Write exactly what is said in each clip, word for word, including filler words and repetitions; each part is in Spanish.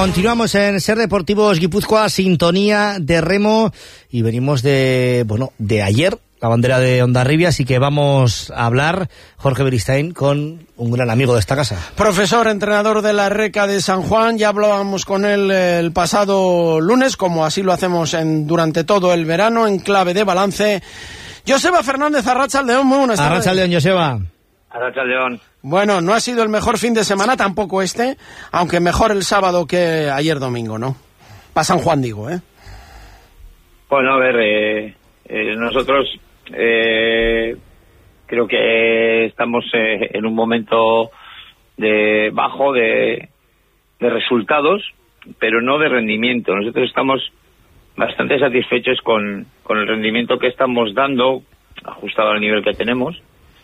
Continuamos en Ser Deportivos Guipúzcoa, sintonía de remo, y venimos de, bueno, de ayer, la bandera de Hondarribia, así que vamos a hablar, Jorge Beristain, con un gran amigo de esta casa. Profesor, entrenador de la Reca de San Juan, ya hablábamos con él el pasado lunes, como así lo hacemos en, durante todo el verano, en clave de balance. Joseba Fernández, Arratsaldeon, muy buenas tardes. Arratsaldeon, Joseba. Arratsaldeon. Bueno, no ha sido el mejor fin de semana, tampoco este, aunque mejor el sábado que ayer domingo, ¿no? Para San Juan, digo, ¿eh? Bueno, a ver, eh, eh, nosotros eh, creo que estamos eh, en un momento de bajo de, de resultados, pero no de rendimiento. Nosotros estamos bastante satisfechos con, con el rendimiento que estamos dando, ajustado al nivel que tenemos.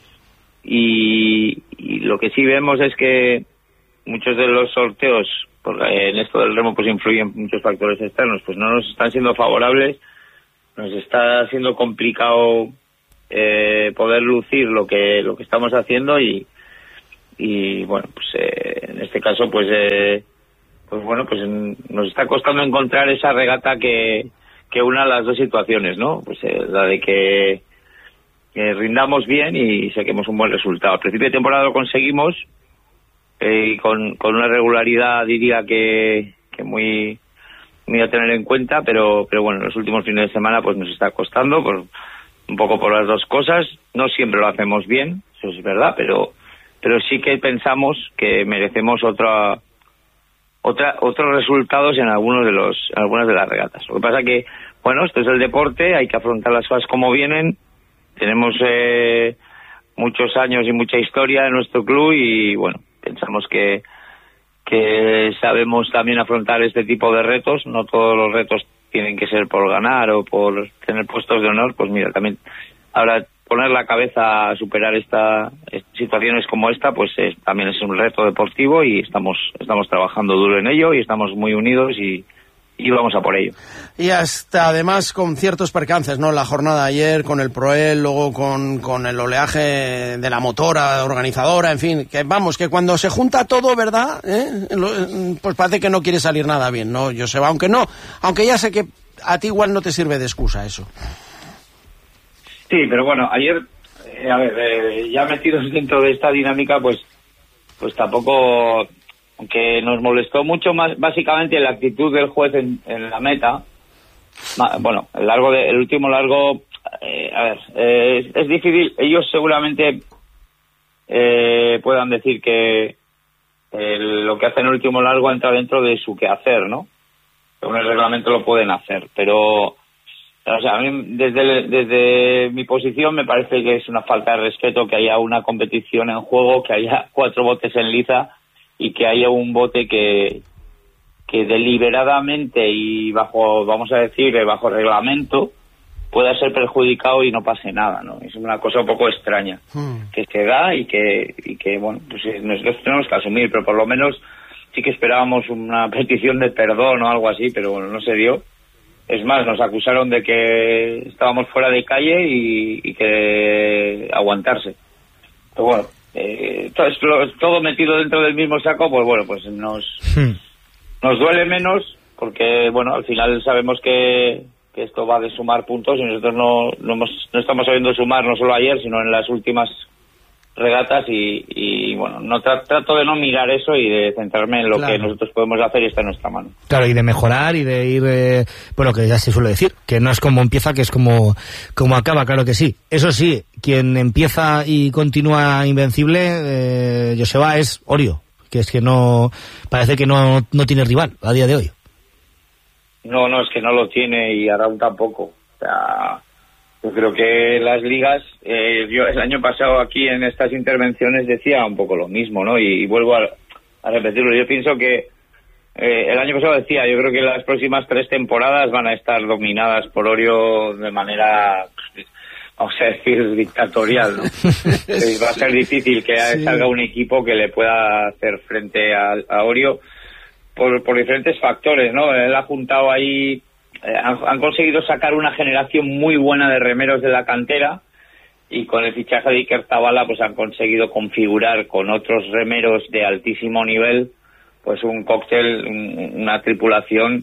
Y, y lo que sí vemos es que muchos de los sorteos, porque en esto del remo pues influyen muchos factores externos, pues no nos están siendo favorables, nos está siendo complicado eh, poder lucir lo que lo que estamos haciendo y y bueno, pues eh, en este caso pues eh, pues bueno, pues en, nos está costando encontrar esa regata que que una las dos situaciones, ¿no? Pues eh, la de que que rindamos bien y saquemos un buen resultado. Al principio de temporada lo conseguimos eh, y con, con una regularidad, diría que, que muy, muy a tener en cuenta, pero pero bueno, en los últimos fines de semana pues nos está costando por un poco por las dos cosas. No siempre lo hacemos bien, eso es verdad, pero pero sí que pensamos que merecemos otra otra otros resultados en algunos de los en algunas de las regatas. Lo que pasa que, bueno, esto es el deporte, hay que afrontar las cosas como vienen. Tenemos eh, muchos años y mucha historia en nuestro club y, bueno, pensamos que, que sabemos también afrontar este tipo de retos. No todos los retos tienen que ser por ganar o por tener puestos de honor. Pues mira, también ahora poner la cabeza a superar esta situaciones como esta, pues es, también es un reto deportivo y estamos estamos trabajando duro en ello y estamos muy unidos y y vamos a por ello. Y hasta además con ciertos percances, ¿no? La jornada de ayer con el Proel, luego con, con el oleaje de la motora organizadora, en fin, que vamos, que cuando se junta todo, ¿verdad? ¿Eh? Pues parece que no quiere salir nada bien, ¿no, Joseba? Aunque no, aunque ya sé que a ti igual no te sirve de excusa eso. Sí, pero bueno, ayer, eh, a ver, eh, ya metidos dentro de esta dinámica, pues, pues tampoco... Aunque nos molestó mucho más, básicamente, la actitud del juez en, en la meta. Bueno, el largo de, el último largo, eh, a ver, eh, es, es difícil. Ellos seguramente eh, puedan decir que eh, lo que hacen en el último largo entra dentro de su quehacer, ¿no? Según el reglamento lo pueden hacer, pero, o sea, a mí desde, desde mi posición me parece que es una falta de respeto que haya una competición en juego, que haya cuatro botes en liza y que haya un bote que que deliberadamente y bajo, vamos a decir, bajo reglamento pueda ser perjudicado y no pase nada, ¿no? Es una cosa un poco extraña hmm. que se da y que, y que bueno, pues nosotros tenemos que asumir, pero por lo menos sí que esperábamos una petición de perdón o algo así, pero bueno, no se dio. Es más, nos acusaron de que estábamos fuera de calle y, y que aguantarse. Pero bueno, Eh, todo, todo metido dentro del mismo saco, pues bueno, pues nos hmm. nos duele menos porque bueno, al final sabemos que, que esto va de sumar puntos y nosotros no no, hemos, no estamos sabiendo sumar no solo ayer sino en las últimas regatas y, y bueno, no tra trato de no mirar eso y de centrarme en lo claro. que nosotros podemos hacer y está en nuestra mano. Claro, y de mejorar y de ir, eh, bueno, que ya se suele decir, que no es como empieza, que es como, como acaba, claro que sí. Eso sí, quien empieza y continúa invencible, eh, Joseba, es Orio, que es que no, parece que no, no tiene rival a día de hoy. No, no, es que no lo tiene y Arau tampoco. O sea, yo creo que las ligas, eh, yo el año pasado aquí en estas intervenciones decía un poco lo mismo, ¿no? Y, y vuelvo a, a repetirlo. Yo pienso que eh, el año pasado decía, yo creo que las próximas tres temporadas van a estar dominadas por Orio de manera, vamos a decir, dictatorial, ¿no? Va a ser difícil que sí. salga un equipo que le pueda hacer frente a, a Orio por, por diferentes factores, ¿no? Él ha juntado ahí... Eh, han, han conseguido sacar una generación muy buena de remeros de la cantera y con el fichaje de Iker Zabala pues han conseguido configurar con otros remeros de altísimo nivel pues un cóctel, un, una tripulación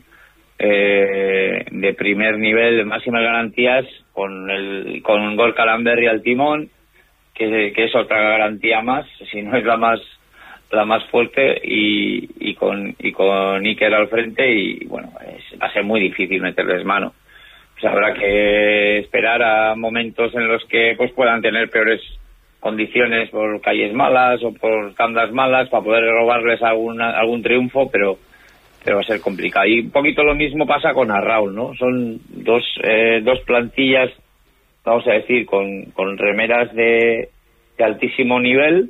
eh, de primer nivel, de máximas garantías, con el con Gorka Lamberri al timón, que, que es otra garantía más, si no es la más la más fuerte, y, y con y con Iker al frente, y bueno, es, va a ser muy difícil meterles mano. Pues habrá que esperar a momentos en los que pues puedan tener peores condiciones por calles malas o por tandas malas para poder robarles alguna, algún triunfo, pero pero va a ser complicado. Y un poquito lo mismo pasa con Arraul, ¿no? Son dos eh, dos plantillas, vamos a decir, con, con remeras de, de altísimo nivel,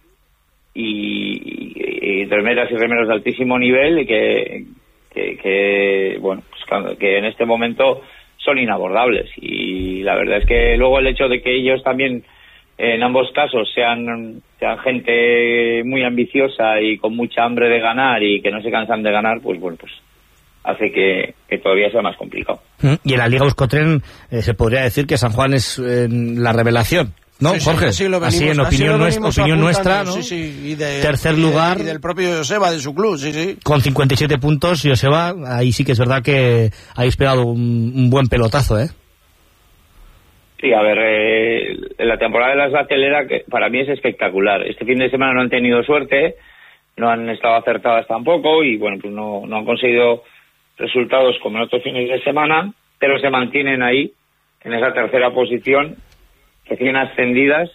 y, y, y remeras y remeros de altísimo nivel, y que, que, que bueno, pues que en este momento son inabordables. Y la verdad es que luego el hecho de que ellos también en ambos casos sean, sean gente muy ambiciosa y con mucha hambre de ganar y que no se cansan de ganar, pues bueno, pues hace que, que todavía sea más complicado. Y en la Liga Euskotren eh, se podría decir que San Juan es eh, la revelación, ¿no, sí, sí, Jorge? Así, lo venimos, así en así opinión, nuestra, opinión nuestra, ¿no? Sí, sí, y de, tercer y de, lugar. Y del propio Joseba, de su club, sí, sí. Con cincuenta y siete puntos, Joseba, ahí sí que es verdad que habéis pegado un, un buen pelotazo, ¿eh? Sí, a ver, eh, la temporada de las Batelera, que para mí es espectacular. Este fin de semana no han tenido suerte, no han estado acertadas tampoco, y bueno, pues no, no han conseguido resultados como en otros fines de semana, pero se mantienen ahí, en esa tercera posición, recién ascendidas,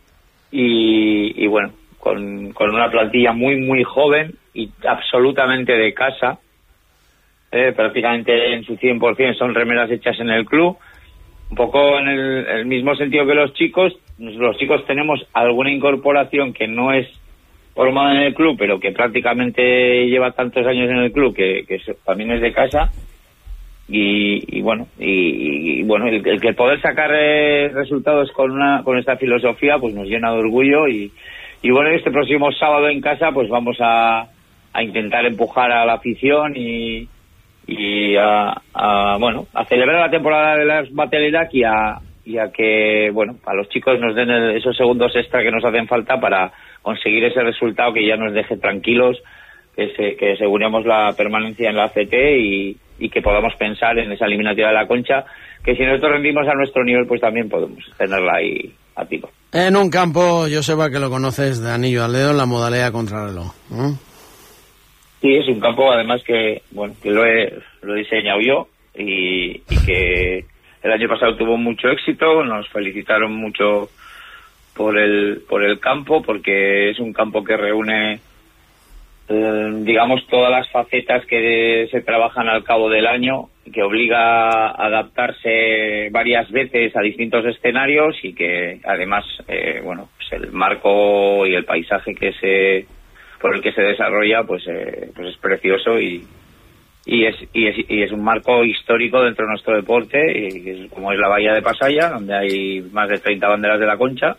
y, y bueno, con, con una plantilla muy, muy joven y absolutamente de casa, eh, prácticamente en su cien por ciento son remeras hechas en el club. Un poco en el, el mismo sentido que los chicos, los chicos tenemos alguna incorporación que no es formada en el club, pero que prácticamente lleva tantos años en el club que, que también es de casa, y, y bueno, y, y bueno, el, el que poder sacar eh, resultados con una con esta filosofía pues nos llena de orgullo, y, y bueno, este próximo sábado en casa pues vamos a, a intentar empujar a la afición y y a, a bueno a celebrar la temporada de las Batelerak, y a y a que bueno a los chicos nos den el, esos segundos extra que nos hacen falta para conseguir ese resultado que ya nos deje tranquilos, que se, que aseguremos la permanencia en la A C T, y, y que podamos pensar en esa eliminatoria de la Concha, que si nosotros rendimos a nuestro nivel pues también podemos tenerla ahí a tiro. En un campo, Joseba, que lo conoces de anillo al dedo, en la modalidad contrarreloj, ¿eh? Sí, es un campo además que bueno que lo he, lo he diseñado yo, y, y que el año pasado tuvo mucho éxito. Nos felicitaron mucho por el por el campo, porque es un campo que reúne eh, digamos todas las facetas que se trabajan al cabo del año, que obliga a adaptarse varias veces a distintos escenarios, y que además eh, bueno pues el marco y el paisaje que se por el que se desarrolla pues eh, pues es precioso, y y es, y es y es un marco histórico dentro de nuestro deporte, y es, como es la bahía de Pasaya, donde hay más de treinta banderas de la Concha,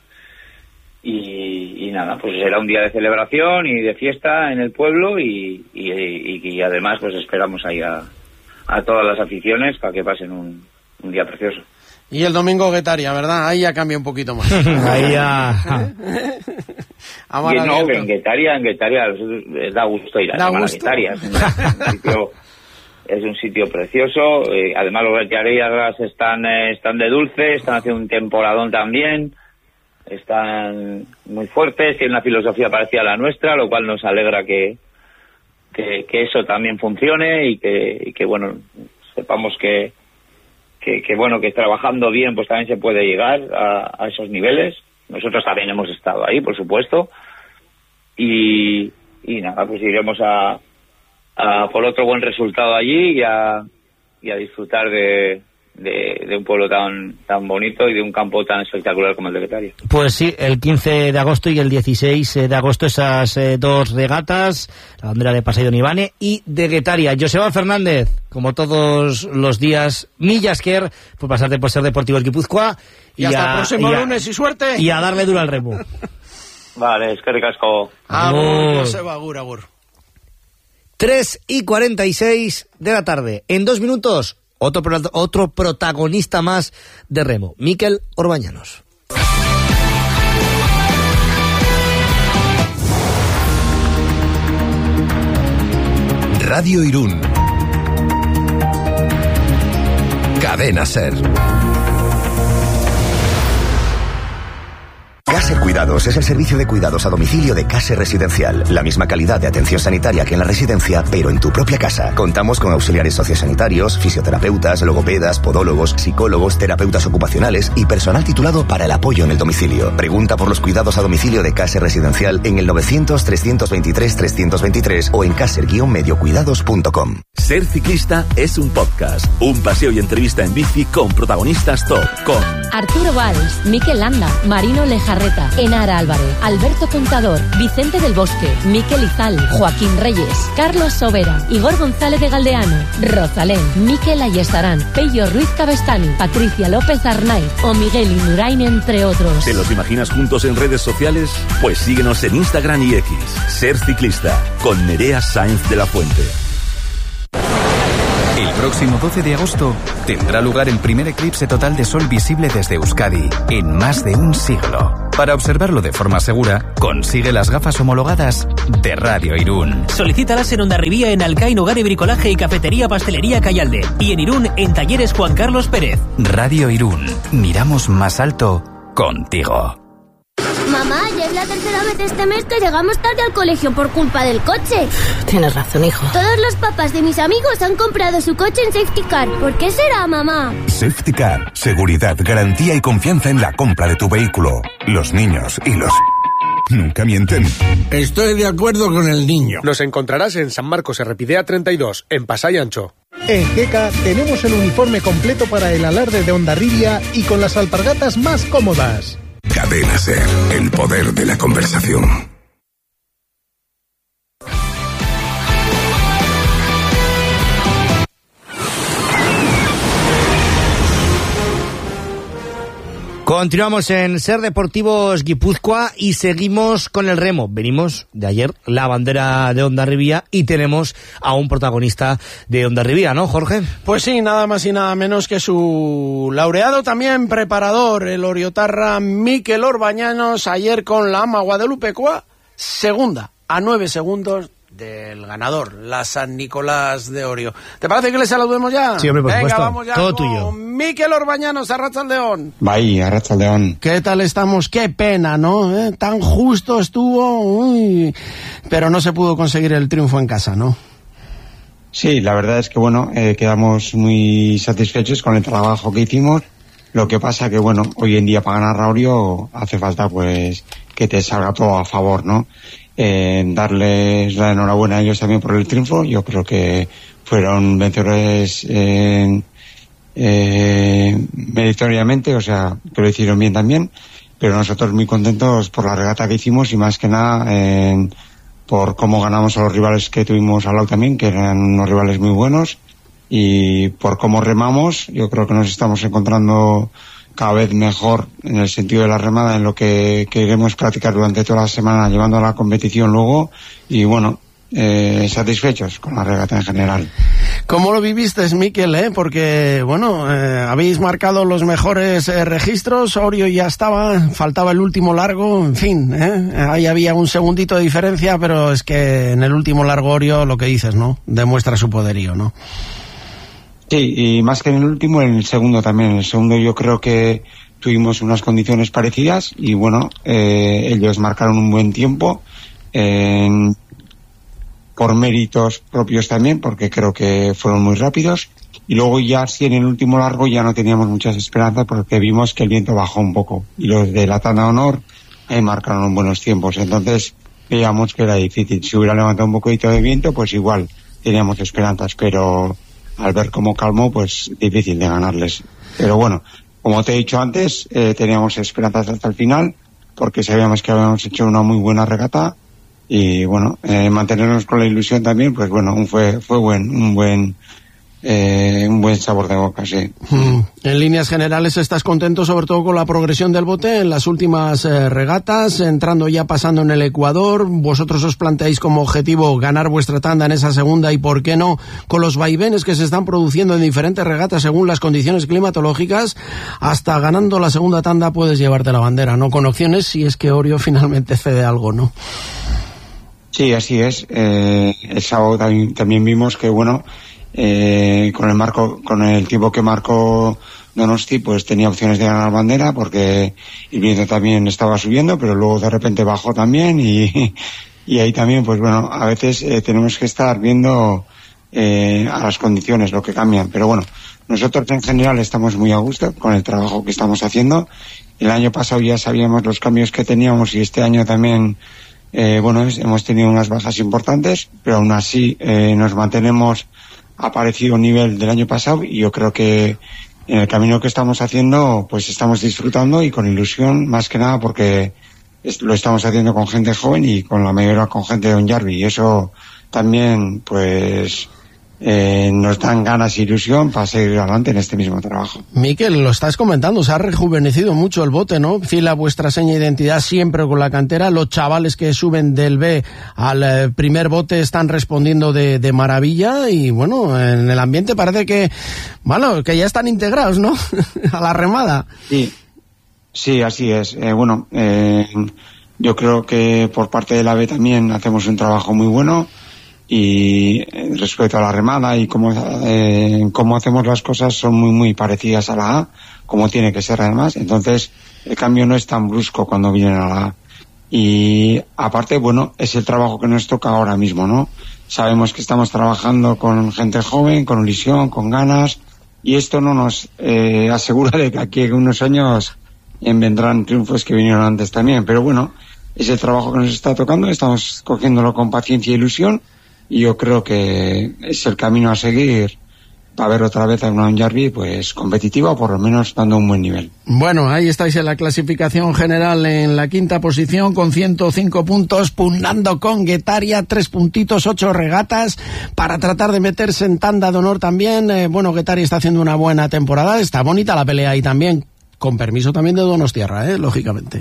y, y nada, pues será un día de celebración y de fiesta en el pueblo, y, y, y, y además pues esperamos ahí a, a todas las aficiones para que pasen un, un día precioso. Y el domingo Guetaria, ¿verdad? Ahí ya cambia un poquito más. Ahí ya... Y no, en Guetaria, en Guetaria da gusto ir a da la gusto. Guetaria. Es un sitio, es un sitio precioso. Eh, además los guetariagas están, eh, están de dulce, están haciendo un temporadón también. Están muy fuertes, tienen una filosofía parecida a la nuestra, lo cual nos alegra que, que, que eso también funcione, y que, y que bueno, sepamos que Que, que bueno, que trabajando bien pues también se puede llegar a, a esos niveles. Nosotros también hemos estado ahí, por supuesto, y, y nada, pues iremos a, a por otro buen resultado allí, y a, y a disfrutar de, de, de un pueblo tan tan bonito y de un campo tan espectacular como el de Guetaria. Pues sí, el quince de agosto y el dieciséis de agosto esas eh, dos regatas, la bandera de Pasai Donibane y de Guetaria. Joseba Fernández, como todos los días, millasker por pasarte por Ser Deportivo el Guipúzcoa, y, y hasta a, el próximo y a, lunes y suerte, y a darle duro al remo. Vale, es que ricasco. Agur, Joseba, agur, agur. tres y cuarenta y seis de la tarde. En dos minutos, otro, otro protagonista más de remo, Mikel Orbañanos. Radio Irún. Cadena SER. Caser Cuidados es el servicio de cuidados a domicilio de Caser Residencial. La misma calidad de atención sanitaria que en la residencia, pero en tu propia casa. Contamos con auxiliares sociosanitarios, fisioterapeutas, logopedas, podólogos, psicólogos, terapeutas ocupacionales y personal titulado para el apoyo en el domicilio. Pregunta por los cuidados a domicilio de Caser Residencial en el novecientos, trescientos veintitrés, trescientos veintitrés o en caser guion mediocuidados punto com. Ser ciclista es un podcast, un paseo y entrevista en bici con protagonistas top, con Arturo Valls, Mikel Landa, Marino Lejarreta, Enara Álvarez, Alberto Contador, Vicente del Bosque, Mikel Izal, Joaquín Reyes, Carlos Sobera, Igor González de Galdeano, Rosalén, Mikel Ayestarán, Pello Ruiz Cabestani, Patricia López Arnaiz o Miguel Indurain, entre otros. ¿Te los imaginas juntos en redes sociales? Pues síguenos en Instagram y X. Ser ciclista, con Nerea Sáenz de la Fuente. El próximo doce de agosto tendrá lugar el primer eclipse total de sol visible desde Euskadi en más de un siglo. Para observarlo de forma segura, consigue las gafas homologadas de Radio Irún. Solicítalas en Hondarribía, en Alcaín, Hogar y Bricolaje y Cafetería Pastelería Callalde. Y en Irún, en Talleres Juan Carlos Pérez. Radio Irún. Miramos más alto contigo. Mamá, ya es la tercera vez este mes que llegamos tarde al colegio por culpa del coche. Tienes razón, hijo. Todos los papás de mis amigos han comprado su coche en Safety Car. ¿Por qué será, mamá? Safety Car. Seguridad, garantía y confianza en la compra de tu vehículo. Los niños y los... nunca mienten. Estoy de acuerdo con el niño. Nos encontrarás en San Marcos Errepidea treinta y dos, en Pasai Ancho. En Geka tenemos el uniforme completo para el alarde de Hondarribia y con las alpargatas más cómodas. Cadena SER, el poder de la conversación. Continuamos en Ser Deportivos Guipúzcoa y seguimos con el remo. Venimos de ayer, la bandera de Hondarribia, y tenemos a un protagonista de Hondarribia, ¿no, Jorge? Pues sí, nada más y nada menos que su laureado también preparador, el oriotarra Mikel Orbañanos, ayer con la ama Guadalupecoa, segunda, a nueve segundos del ganador, la San Nicolás de Orio. ¿Te parece que le saludemos ya? Sí, hombre, por Venga, supuesto. vamos ya todo con tuyo. Mikel Orbañanos, Arratsaldeon. Bye, Arratsaldeon. ¿Qué tal estamos? Qué pena, ¿no? ¿Eh? Tan justo estuvo, uy, pero no se pudo conseguir el triunfo en casa, ¿no? Sí, la verdad es que, bueno, eh, quedamos muy satisfechos con el trabajo que hicimos. Lo que pasa que, bueno, hoy en día para ganar a Orio hace falta, pues, que te salga todo a favor, ¿no? Eh, darles la enhorabuena a ellos también por el triunfo. Yo creo que fueron vencedores eh, eh, meritoriamente, o sea, que lo hicieron bien también, pero nosotros muy contentos por la regata que hicimos y más que nada eh, por cómo ganamos a los rivales que tuvimos al lado también, que eran unos rivales muy buenos, y por cómo remamos. Yo creo que nos estamos encontrando cada vez mejor en el sentido de la remada, en lo que queremos practicar durante toda la semana, llevando a la competición luego, y bueno, eh, satisfechos con la regata en general. ¿Cómo lo viviste, Mikel? Eh? Porque, bueno, eh, habéis marcado los mejores eh, registros, Orio ya estaba, faltaba el último largo, en fin, eh, ahí había un segundito de diferencia, pero es que en el último largo Orio, lo que dices, ¿no? Demuestra su poderío, ¿no? Sí, y más que en el último, en el segundo también. En el segundo yo creo que tuvimos unas condiciones parecidas y bueno, eh, ellos marcaron un buen tiempo, eh, por méritos propios también, porque creo que fueron muy rápidos. Y luego ya sí, en el último largo ya no teníamos muchas esperanzas porque vimos que el viento bajó un poco. Y los de la tanda de honor eh, marcaron buenos tiempos. Entonces veíamos que era difícil. Si hubiera levantado un poquito de viento, pues igual teníamos esperanzas, pero al ver cómo calmó, pues difícil de ganarles. Pero bueno, como te he dicho antes, eh, teníamos esperanzas hasta el final, porque sabíamos que habíamos hecho una muy buena regata, y bueno, eh, mantenernos con la ilusión también, pues bueno, un fue fue buen, un buen eh, un buen sabor de boca, sí. Mm. En líneas generales, ¿estás contento sobre todo con la progresión del bote en las últimas eh, regatas, entrando ya, pasando en el Ecuador? Vosotros os planteáis como objetivo ganar vuestra tanda en esa segunda, y por qué no, con los vaivenes que se están produciendo en diferentes regatas según las condiciones climatológicas, hasta ganando la segunda tanda puedes llevarte la bandera, ¿no? Con opciones si es que Orio finalmente cede algo, ¿no? Sí, así es. Eh, el sábado también, también vimos que, bueno, eh, con el marco, con el tiempo que marcó Donosti, pues tenía opciones de ganar bandera, porque el viento también estaba subiendo, pero luego de repente bajó también y, y ahí también, pues bueno, a veces eh, tenemos que estar viendo eh, a las condiciones, lo que cambian. Pero bueno, nosotros en general estamos muy a gusto con el trabajo que estamos haciendo. El año pasado ya sabíamos los cambios que teníamos y este año también, eh, bueno, es, hemos tenido unas bajas importantes, pero aún así eh, nos mantenemos a parecido nivel del año pasado y yo creo que en el camino que estamos haciendo pues estamos disfrutando y con ilusión, más que nada porque es, lo estamos haciendo con gente joven y con la mayoría con gente de Ondarribia, y eso también pues Eh, nos dan ganas e ilusión para seguir adelante en este mismo trabajo. Miquel, lo estás comentando, se ha rejuvenecido mucho el bote, ¿no? Fila vuestra seña de identidad siempre con la cantera, los chavales que suben del B al eh, primer bote están respondiendo de, de maravilla y bueno, en el ambiente parece que, bueno, que ya están integrados, ¿no? A la remada. Sí, sí, así es. Eh, bueno, eh, yo creo que por parte de la B también hacemos un trabajo muy bueno. Y respecto a la remada y cómo, eh, cómo hacemos las cosas son muy muy parecidas a la A, como tiene que ser además. Entonces el cambio no es tan brusco cuando vienen a la A. Y aparte, bueno, es el trabajo que nos toca ahora mismo, ¿no? Sabemos que estamos trabajando con gente joven, con ilusión, con ganas, y esto no nos eh, asegura de que aquí en unos años vendrán triunfos que vinieron antes también. Pero bueno, es el trabajo que nos está tocando, estamos cogiéndolo con paciencia e ilusión. Y yo creo que es el camino a seguir para ver otra vez a una Ondarribia pues competitiva o por lo menos dando un buen nivel. Bueno, ahí estáis en la clasificación general en la quinta posición con ciento cinco puntos, pugnando con Guetaria, tres puntitos, ocho regatas para tratar de meterse en tanda de honor también. Eh, bueno, Guetaria está haciendo una buena temporada, está bonita la pelea ahí también, con permiso también de Donostiarra, eh, lógicamente.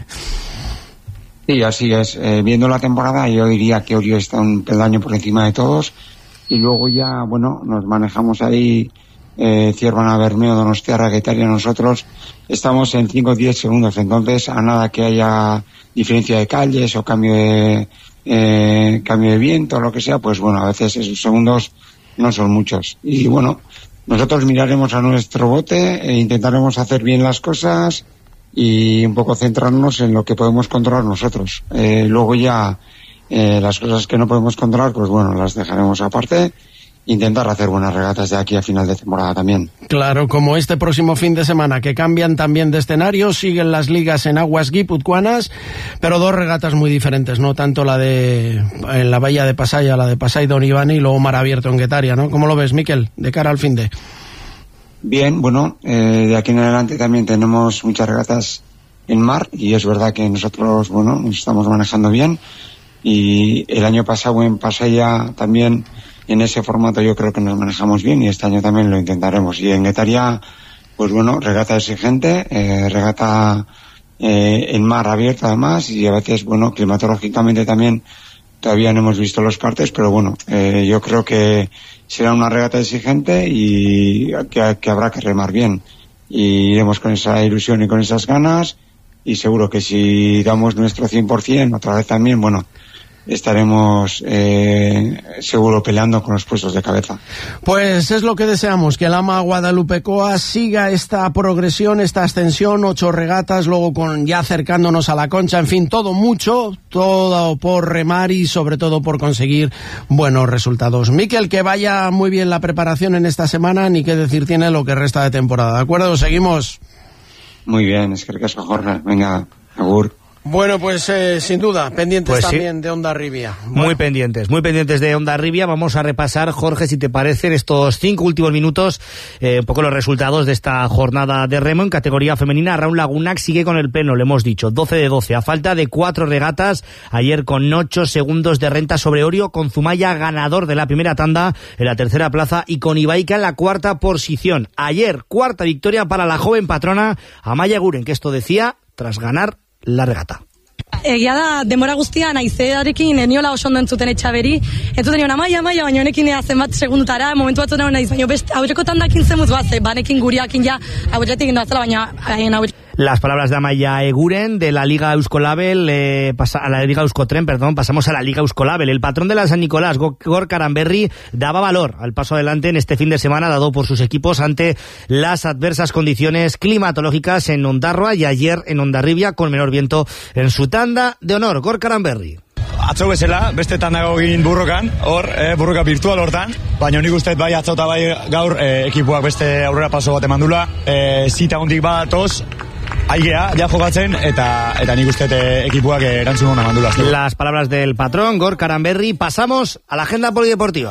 Sí, así es. Eh, viendo la temporada, yo diría que Orio está un peldaño por encima de todos. Y luego ya, bueno, nos manejamos ahí, eh, Ciervana, Bermeo, Donostiarra, Guetaria, nosotros estamos en cinco o diez segundos. Entonces, a nada que haya diferencia de calles o cambio de, eh, cambio de viento o lo que sea, pues bueno, a veces esos segundos no son muchos. Y bueno, nosotros miraremos a nuestro bote e intentaremos hacer bien las cosas y un poco centrarnos en lo que podemos controlar nosotros. Eh, luego ya eh, las cosas que no podemos controlar, pues bueno, las dejaremos aparte. Intentar hacer buenas regatas de aquí a final de temporada también. Claro, como este próximo fin de semana, que cambian también de escenario, siguen las ligas en aguas guipuzcoanas, pero dos regatas muy diferentes, ¿no? Tanto la de en la bahía de Pasaya, la de Pasay Don Iván y luego mar abierto en Guetaria, ¿no? ¿Cómo lo ves, Miquel, de cara al fin de...? Bien, bueno, eh, de aquí en adelante también tenemos muchas regatas en mar y es verdad que nosotros, bueno, nos estamos manejando bien y el año pasado en Pasaya también en ese formato yo creo que nos manejamos bien y este año también lo intentaremos. Y en Guetaria, pues bueno, regata exigente, eh, regata eh, en mar abierto además y a veces, bueno, climatológicamente también todavía no hemos visto los partes, pero bueno, eh, yo creo que será una regata exigente y que, que habrá que remar bien. Y iremos con esa ilusión y con esas ganas y seguro que si damos nuestro cien por ciento, otra vez también, bueno, estaremos eh, seguro peleando con los puestos de cabeza. Pues es lo que deseamos, que el ama Guadalupecoa siga esta progresión, esta ascensión, ocho regatas, luego con ya acercándonos a la Concha, en fin, todo mucho, todo por remar y sobre todo por conseguir buenos resultados. Miquel, que vaya muy bien la preparación en esta semana, ni qué decir tiene lo que resta de temporada, ¿de acuerdo? Seguimos. Muy bien, es que recasco, Jorge, venga, agur. Bueno, pues eh, sin duda, pendientes pues también sí. de Ondarribia. Bueno. Muy pendientes, muy pendientes de Ondarribia. Vamos a repasar, Jorge, si te parece, en estos cinco últimos minutos, eh, un poco los resultados de esta jornada de remo en categoría femenina. Raúl Lagunac sigue con el pleno, le hemos dicho, doce de doce, a falta de cuatro regatas. Ayer con ocho segundos de renta sobre Orio, con Zumaya ganador de la primera tanda en la tercera plaza y con Ibaica en la cuarta posición. Ayer, cuarta victoria para la joven patrona Amaia Guren, que esto decía tras ganar la regata. Egia da, demora guztian, aizearekin eniola oso ondo entzuten etxaberi, entzuten nion amaia, amaia, baina honekin zenbat segundutara, momentu batzu nahi naiz, baina best, aurreko tandakin zenbuz bat, banekin guriakin ja, aurretik doazela, baina aurretik. Las palabras de Amaia Eguren de la Liga Euskolabel, eh, pasa, a la Liga Euskotren, perdón, pasamos a la Liga Euskolabel. El patrón de la San Nicolás, Gorka Aranberri, daba valor al paso adelante en este fin de semana dado por sus equipos ante las adversas condiciones climatológicas en Ondarroa y ayer en Hondarribia con menor viento en su tanda de honor. Gorka Aranberri. Atzo bezala, beste tandago egin burrokan, hor, eh, burroka virtual hortan, baina nik uste bai atzo eta bai gaur eh, ekipuak beste aurrera paso bat emandula, eh, zita hondik bat oz, aigea, ja jokatzen, eta, eta nik uste eh, ekipuak eh, erantzun hona mandula. Las palabras del patrón, Gorka Aranberri. Pasamos a la agenda polideportiva.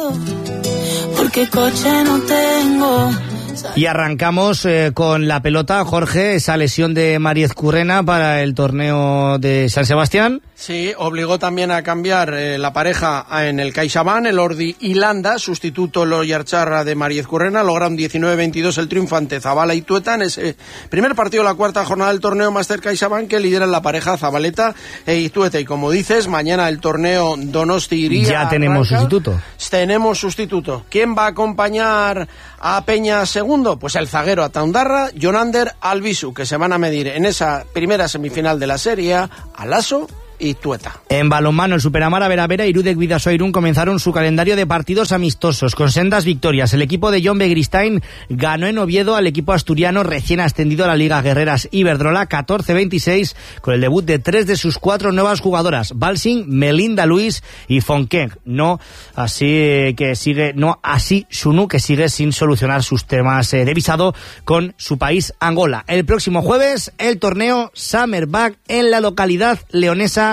Porque coche no tengo. Y arrancamos eh, con la pelota, Jorge, esa lesión de Mariez Currena para el torneo de San Sebastián. Sí, obligó también a cambiar eh, la pareja en el CaixaBank, el Ordi y Landa, sustituto Loyarcharra de Mariez Currena, lograron diecinueve veintidós el triunfo ante Zabala y Tueta en ese primer partido de la cuarta jornada del torneo Master CaixaBank que lideran la pareja Zabaleta e Itueta. Y como dices, mañana el torneo Donosti Iría. Ya tenemos arranca. sustituto. Tenemos sustituto. ¿Quién va a acompañar a Peña segundo? Pues el zaguero Ataundarra, Jonander Albisu, que se van a medir en esa primera semifinal de la Serie A, Lasso y Tueta. En balonmano, el Superamara Vera Vera y Irudek Bidasoa Irún comenzaron su calendario de partidos amistosos con sendas victorias. El equipo de John Begristain ganó en Oviedo al equipo asturiano recién ascendido a la Liga Guerreras Iberdrola catorce veintiséis con el debut de tres de sus cuatro nuevas jugadoras, Balsing, Melinda Luis y Fonkeng. No así que sigue, no así Shunu, que sigue sin solucionar sus temas eh, de visado con su país Angola. El próximo jueves el torneo Summerback en la localidad leonesa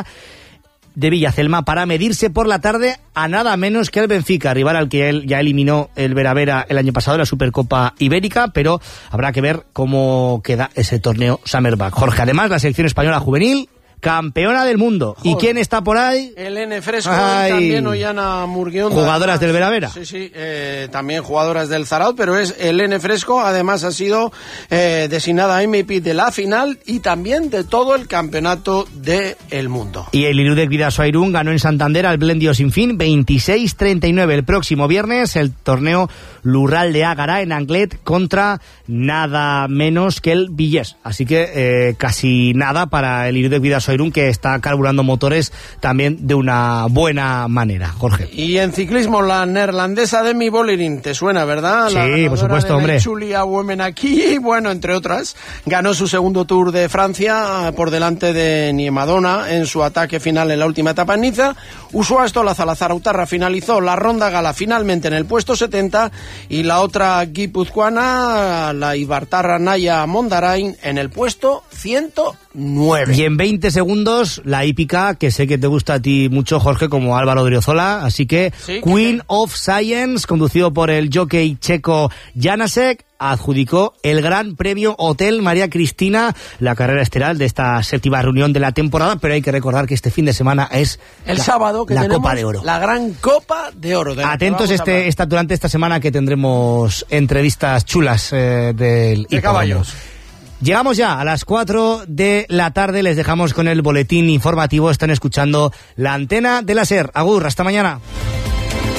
de Villacelma para medirse por la tarde a nada menos que el Benfica, rival al que él ya eliminó el Vera Vera el año pasado en la Supercopa Ibérica, pero habrá que ver cómo queda ese torneo Summerback. Jorge, además la selección española juvenil campeona del mundo. Joder. ¿Y quién está por ahí? Elene Fresco y también Ollana Murguionda. Jugadoras del Vera Vera. Sí, sí, eh, también jugadoras del Zaraut, pero es Elene Fresco, además ha sido eh, designada M V P de la final y también de todo el campeonato del mundo. Y el Irudek Bidasoa Irún ganó en Santander al Blendio Sin Fin veintiséis treinta y nueve. El próximo viernes el torneo Lural de Ágara en Anglet contra nada menos que el Villés. Así que eh, casi nada para el Irudek Bidasoa Irún, que está carburando motores también de una buena manera. Jorge. Y en ciclismo, la neerlandesa Demi Vollering, te suena, ¿verdad? Sí, la por supuesto, hombre. Julia Women aquí, bueno, entre otras, ganó su segundo Tour de Francia por delante de Niemadona en su ataque final en la última etapa en Niza. Usuasto, la Zalazarautarra, finalizó la ronda gala finalmente en el puesto setenta y la otra guipuzcoana, la Ibartarra Naya Mondarain, en el puesto ciento nueve. Y en veinte segundos, la hípica, que sé que te gusta a ti mucho, Jorge, como Álvaro Odriozola, así que sí, Queen que... of Science, conducido por el jockey checo Janasek, adjudicó el Gran Premio Hotel María Cristina, la carrera estelar de esta séptima reunión de la temporada, pero hay que recordar que este fin de semana es el la, sábado que la tenemos Copa de Oro. La Gran Copa de Oro. De Atentos este, esta, durante esta semana que tendremos entrevistas chulas eh, del de caballos. Llegamos ya a las cuatro de la tarde, les dejamos con el boletín informativo, están escuchando la antena de la SER. Agur, hasta mañana.